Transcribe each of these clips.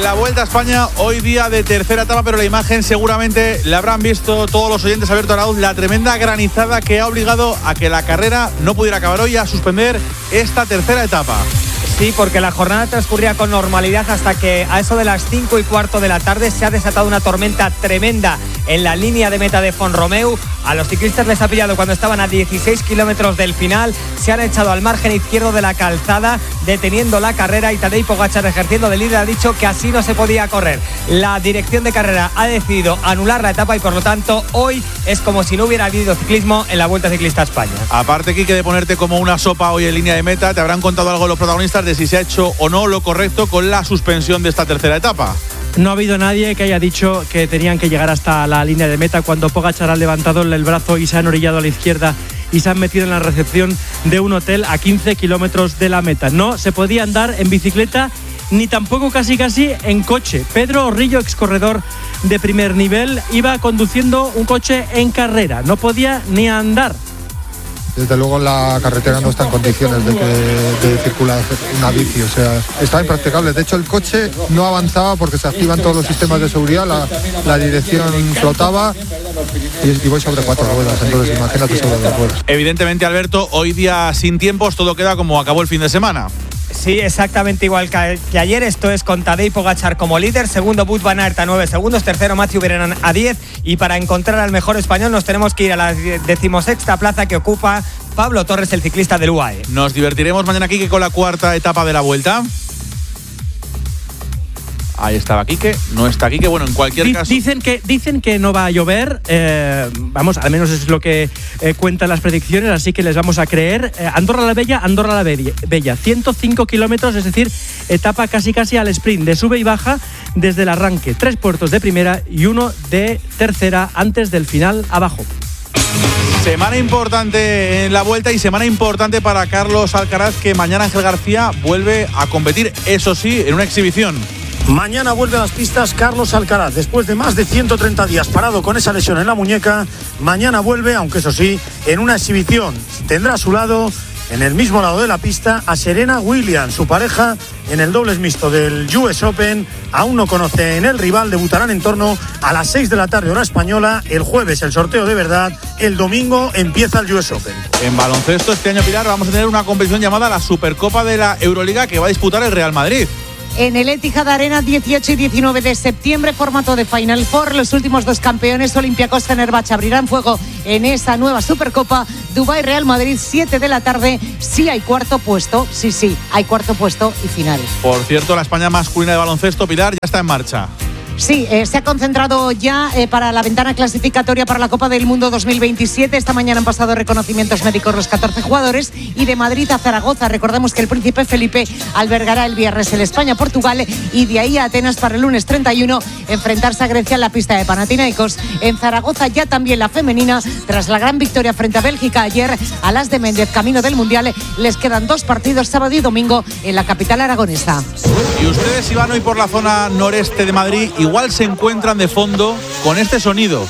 la Vuelta a España, hoy día de tercera etapa, pero la imagen seguramente la habrán visto todos los oyentes. Alberto Arauz, la tremenda granizada que ha obligado a que la carrera no pudiera acabar hoy, a suspender esta tercera etapa. Sí, porque la jornada transcurría con normalidad hasta que a eso de las 5:15 de la tarde se ha desatado una tormenta tremenda en la línea de meta de Font-Romeu. A los ciclistas les ha pillado cuando estaban a 16 kilómetros del final. Se han echado al margen izquierdo de la calzada, deteniendo la carrera, y Tadej Pogačar, ejerciendo de líder, ha dicho que así no se podía correr. La dirección de carrera ha decidido anular la etapa y por lo tanto hoy es como si no hubiera habido ciclismo en la Vuelta Ciclista a España. Aparte, Quique, de ponerte como una sopa hoy en línea de meta, te habrán contado algo los protagonistas de si se ha hecho o no lo correcto con la suspensión de esta tercera etapa. No ha habido nadie que haya dicho que tenían que llegar hasta la línea de meta cuando Pogačar ha levantado el brazo y se han orillado a la izquierda y se han metido en la recepción de un hotel a 15 kilómetros de la meta. No se podía andar en bicicleta ni tampoco casi en coche. Pedro Orrillo, excorredor de primer nivel, iba conduciendo un coche en carrera. No podía ni andar. Desde luego la carretera no está en condiciones de circular una bici, o sea, está impracticable. De hecho, el coche no avanzaba porque se activan todos los sistemas de seguridad, la dirección flotaba y voy sobre 4 ruedas, entonces imagínate sobre 2 ruedas. Evidentemente, Alberto, hoy día sin tiempos, todo queda como acabó el fin de semana. Sí, exactamente igual que ayer. Esto es con Tadej Pogačar como líder, segundo Wout van Aert a 9 segundos, tercero Mathieu Brennan a 10, y para encontrar al mejor español nos tenemos que ir a la 16ª plaza que ocupa Pablo Torres, el ciclista del UAE. Nos divertiremos mañana, Quique, con la cuarta etapa de la Vuelta. Ahí estaba Quique, no está Quique. Bueno, en cualquier caso, dicen que no va a llover, vamos, al menos es lo que cuentan las predicciones, así que les vamos a creer. Andorra la Bella, 105 kilómetros, es decir, etapa casi al sprint, de sube y baja desde el arranque. 3 puertos de primera y 1 de tercera antes del final abajo. Semana importante en la Vuelta y semana importante para Carlos Alcaraz, que mañana Ángel García vuelve a competir, eso sí, en una exhibición. Mañana vuelve a las pistas Carlos Alcaraz. Después de más de 130 días parado con esa lesión en la muñeca, mañana vuelve, aunque eso sí, en una exhibición. Tendrá a su lado, en el mismo lado de la pista, a Serena Williams, su pareja en el dobles mixto del US Open. Aún no conocen el rival, debutarán en torno a las 6 de la tarde hora española. El jueves el sorteo de verdad, el domingo empieza el US Open. En baloncesto este año, Pilar, vamos a tener una competición llamada la Supercopa de la Euroliga, que va a disputar el Real Madrid. En el Etihad Arena, 18 y 19 de septiembre, formato de Final Four. Los últimos 2 campeones, Olympiacos Fenerbahce, abrirán fuego en esa nueva Supercopa. Dubái Real Madrid, 7 de la tarde. Sí hay cuarto puesto, sí, hay cuarto puesto y final. Por cierto, la España masculina de baloncesto, Pilar, ya está en marcha. Sí, se ha concentrado ya para la ventana clasificatoria para la Copa del Mundo 2027. Esta mañana han pasado reconocimientos médicos los 14 jugadores, y de Madrid a Zaragoza. Recordemos que el Príncipe Felipe albergará el viernes el España-Portugal, y de ahí a Atenas para el lunes 31 enfrentarse a Grecia en la pista de Panathinaikos. En Zaragoza ya también la femenina, tras la gran victoria frente a Bélgica ayer, a las de Méndez, camino del Mundial. Les quedan 2 partidos, sábado y domingo, en la capital aragonesa. Y ustedes, si van hoy por la zona noreste de Madrid, igual se encuentran de fondo con este sonido.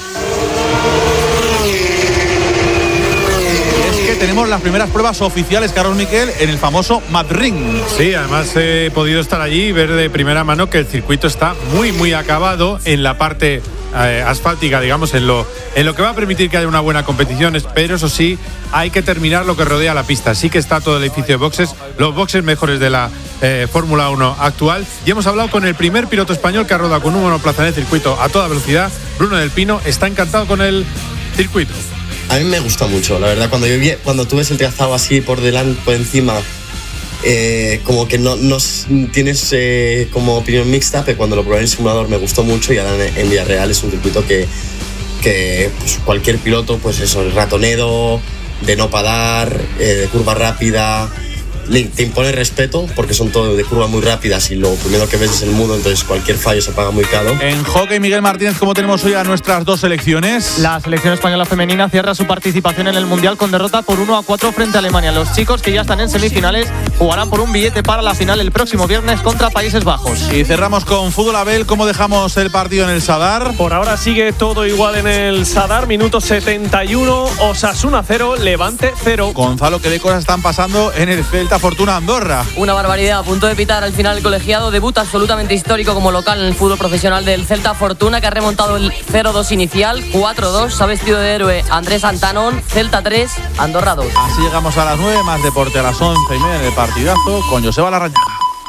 Y es que tenemos las primeras pruebas oficiales, Carlos Miquel, en el famoso Madrid. Sí, además he podido estar allí y ver de primera mano que el circuito está muy acabado en la parte asfáltica, digamos, en lo que va a permitir que haya una buena competición. Pero eso sí, hay que terminar lo que rodea la pista. Sí que está todo el edificio de boxes, los boxes mejores de la Fórmula 1 actual. Y hemos hablado con el primer piloto español que ha rodado con un monoplaza en el circuito a toda velocidad. Bruno del Pino está encantado con el circuito. A mí me gusta mucho, la verdad. Cuando tú ves el trazado así por delante, por encima, como que no tienes como opinión mixta, pero cuando lo probé en el simulador me gustó mucho, y ahora en vida real es un circuito que pues, cualquier piloto, pues eso, el ratonero, de no parar, de curva rápida, te impone respeto, porque son todo de curvas muy rápidas y lo primero que ves es el mundo, entonces cualquier fallo se paga muy caro. En hockey, Miguel Martínez, ¿cómo tenemos hoy a nuestras 2 selecciones? La selección española femenina cierra su participación en el Mundial con derrota por 1-4 frente a Alemania. Los chicos, que ya están en semifinales, jugarán por un billete para la final el próximo viernes contra Países Bajos. Y cerramos con fútbol. Abel, ¿cómo dejamos el partido en el Sadar? Por ahora sigue todo igual en el Sadar, minuto 71, Osasuna 0, Levante 0. Gonzalo, ¿qué de cosas están pasando en el Celta Fortuna Andorra. Una barbaridad, a punto de pitar al final el colegiado, debut absolutamente histórico como local en el fútbol profesional del Celta Fortuna, que ha remontado el 0-2 inicial, 4-2, se ha vestido de héroe Andrés Antanón, Celta 3, Andorra 2. Así llegamos a las 9, más deporte a las 11:30 en el partidazo con Joseba Larrañaga.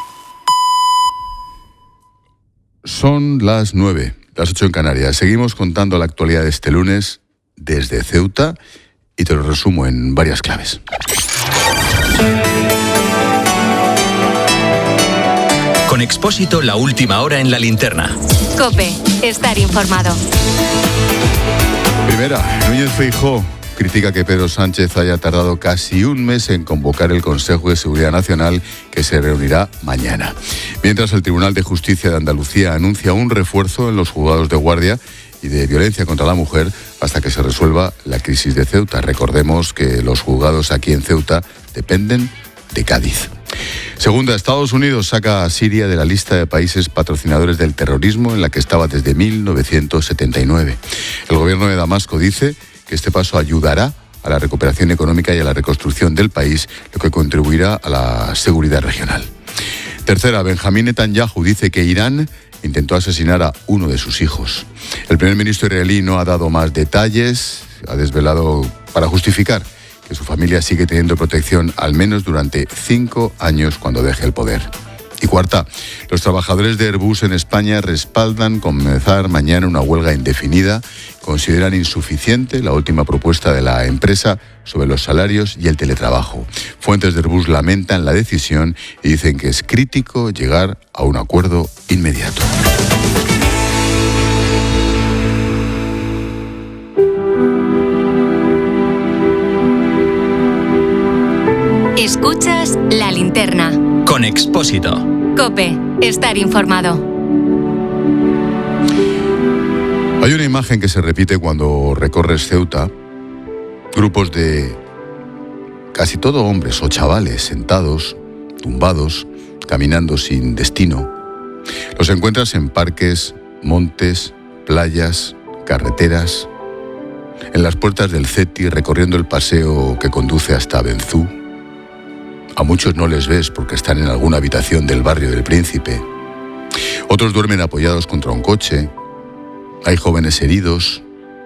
Son las 9, las 8 en Canarias. Seguimos contando la actualidad de este lunes desde Ceuta y te lo resumo en varias claves. Con Expósito, la última hora en la linterna. COPE, estar informado. Primera, Núñez Feijóo critica que Pedro Sánchez haya tardado casi un mes en convocar el Consejo de Seguridad Nacional, que se reunirá mañana. Mientras, el Tribunal de Justicia de Andalucía anuncia un refuerzo en los juzgados de guardia y de violencia contra la mujer hasta que se resuelva la crisis de Ceuta. Recordemos que los juzgados aquí en Ceuta dependen de Cádiz. Segunda, Estados Unidos saca a Siria de la lista de países patrocinadores del terrorismo en la que estaba desde 1979. El gobierno de Damasco dice que este paso ayudará a la recuperación económica y a la reconstrucción del país, lo que contribuirá a la seguridad regional. Tercera, Benjamín Netanyahu dice que Irán intentó asesinar a uno de sus hijos. El primer ministro israelí no ha dado más detalles, ha desvelado para justificar que su familia sigue teniendo protección al menos durante 5 años cuando deje el poder. Y cuarta, los trabajadores de Airbus en España respaldan comenzar mañana una huelga indefinida. Consideran insuficiente la última propuesta de la empresa sobre los salarios y el teletrabajo. Fuentes de Airbus lamentan la decisión y dicen que es crítico llegar a un acuerdo inmediato. Escuchas la linterna. Con Expósito. COPE, estar informado. Hay una imagen que se repite cuando recorres Ceuta. Grupos de casi todo hombres o chavales sentados, tumbados, caminando sin destino. Los encuentras en parques, montes, playas, carreteras, en las puertas del CETI, recorriendo el paseo que conduce hasta Benzú. A muchos no les ves porque están en alguna habitación del barrio del Príncipe. Otros duermen apoyados contra un coche. Hay jóvenes heridos.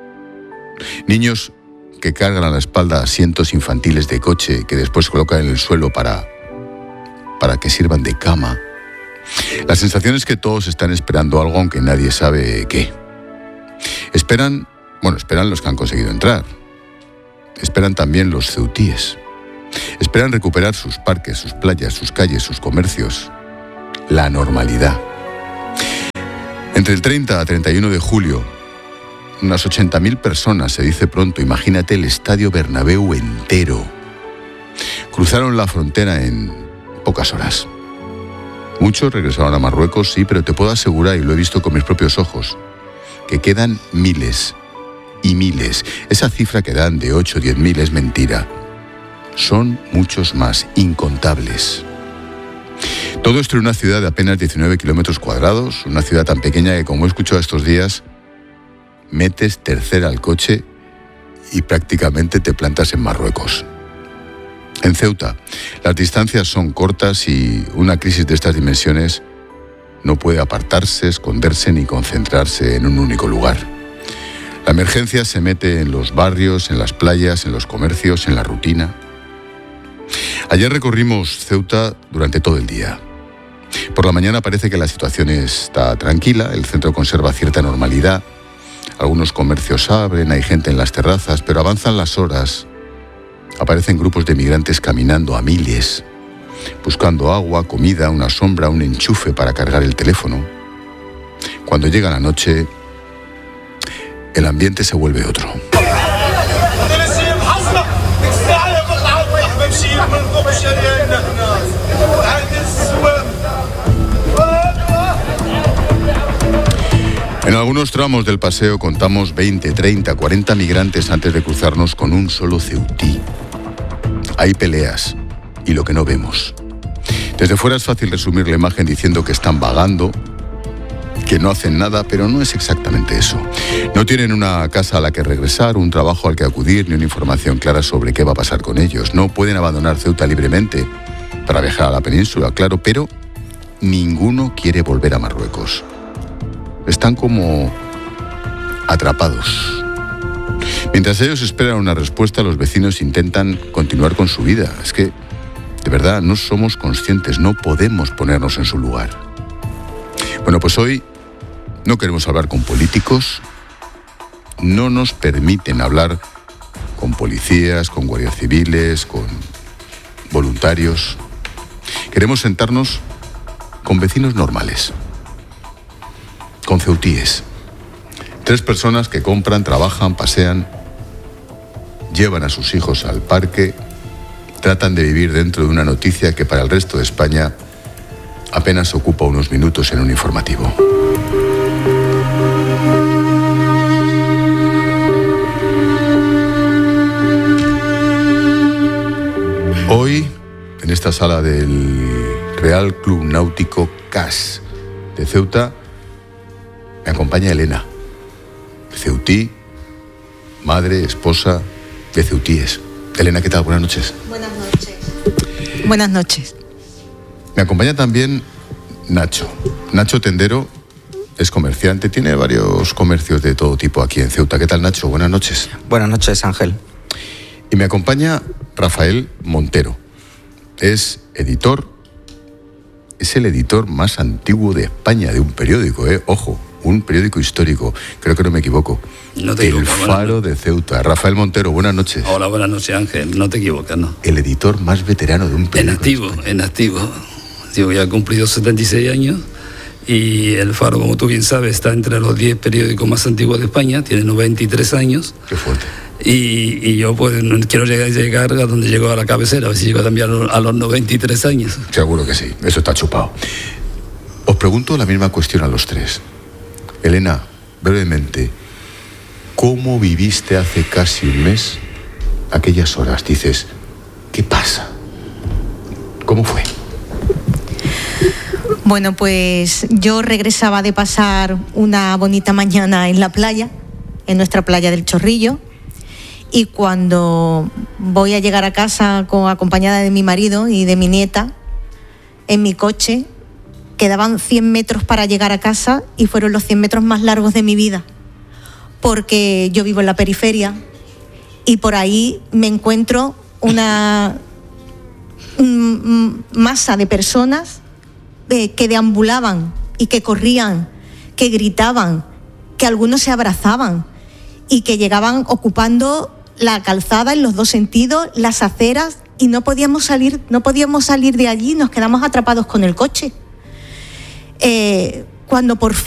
Niños que cargan a la espalda asientos infantiles de coche que después colocan en el suelo para que sirvan de cama. La sensación es que todos están esperando algo, aunque nadie sabe qué. Esperan los que han conseguido entrar. Esperan también los ceutíes. Esperan recuperar sus parques, sus playas, sus calles, sus comercios. La normalidad. Entre el 30 a 31 de julio, unas 80.000 personas, se dice pronto, imagínate el Estadio Bernabéu entero, cruzaron la frontera en pocas horas. Muchos regresaron a Marruecos, sí, pero te puedo asegurar, y lo he visto con mis propios ojos, que quedan miles y miles. Esa cifra que dan de 8 o 10.000 es mentira. Son muchos más, incontables. Todo esto en una ciudad de apenas 19 kilómetros cuadrados, una ciudad tan pequeña que, como he escuchado estos días, metes tercera al coche y prácticamente te plantas en Marruecos. En Ceuta, las distancias son cortas y una crisis de estas dimensiones no puede apartarse, esconderse ni concentrarse en un único lugar. La emergencia se mete en los barrios, en las playas, en los comercios, en la rutina. Ayer recorrimos Ceuta durante todo el día. Por la mañana parece que la situación está tranquila, el centro conserva cierta normalidad, algunos comercios abren, hay gente en las terrazas, pero avanzan las horas. Aparecen grupos de migrantes caminando a miles, buscando agua, comida, una sombra, un enchufe para cargar el teléfono. Cuando llega la noche, el ambiente se vuelve otro. En algunos tramos del paseo contamos 20, 30, 40 migrantes antes de cruzarnos con un solo ceutí. Hay peleas y lo que no vemos. Desde fuera es fácil resumir la imagen diciendo que están vagando, que no hacen nada, pero no es exactamente eso. No tienen una casa a la que regresar, un trabajo al que acudir, ni una información clara sobre qué va a pasar con ellos. No pueden abandonar Ceuta libremente, para viajar a la península, claro, pero ninguno quiere volver a Marruecos. Están como atrapados. Mientras ellos esperan una respuesta, los vecinos intentan continuar con su vida. Es que, de verdad, no somos conscientes, no podemos ponernos en su lugar. Bueno, pues hoy no queremos hablar con políticos, no nos permiten hablar con policías, con guardias civiles, con voluntarios. Queremos sentarnos con vecinos normales, con ceutíes. 3 personas que compran, trabajan, pasean, llevan a sus hijos al parque, tratan de vivir dentro de una noticia que para el resto de España apenas ocupa unos minutos en un informativo. Hoy, en esta sala del Real Club Náutico CAS de Ceuta, me acompaña Elena, ceutí, madre, esposa de ceutíes. Elena, ¿qué tal? Buenas noches. Buenas noches. Buenas noches. Me acompaña también Nacho. Nacho Tendero es comerciante, tiene varios comercios de todo tipo aquí en Ceuta. ¿Qué tal, Nacho? Buenas noches. Buenas noches, Ángel. Y me acompaña Rafael Montero. Es editor, es el editor más antiguo de España de un periódico, ojo, un periódico histórico, creo que no me equivoco. No te equivocas. El Faro de Ceuta. Rafael Montero, buenas noches. Hola, buenas noches, Ángel, no te equivocas, ¿no? El editor más veterano de un periódico. En activo. Digo, ya ha cumplido 76 años y el Faro, como tú bien sabes, está entre los 10 periódicos más antiguos de España, tiene 93 años. Qué fuerte. Y yo pues no quiero llegar a donde llego a la cabecera, a ver si llego también a los 93 años. Seguro que sí, eso está chupado. Os pregunto la misma cuestión a los 3. Elena, brevemente, ¿cómo viviste hace casi un mes aquellas horas? Dices, ¿qué pasa? ¿Cómo fue? Bueno, pues yo regresaba de pasar una bonita mañana en la playa, en nuestra playa del Chorrillo, y cuando voy a llegar a casa acompañada de mi marido y de mi nieta, en mi coche, quedaban 100 metros para llegar a casa y fueron los 100 metros más largos de mi vida, porque yo vivo en la periferia y por ahí me encuentro una masa de personas que deambulaban y que corrían, que gritaban, que algunos se abrazaban y que llegaban ocupando la calzada en los 2 sentidos, las aceras, y no podíamos salir de allí, nos quedamos atrapados con el coche. Cuando por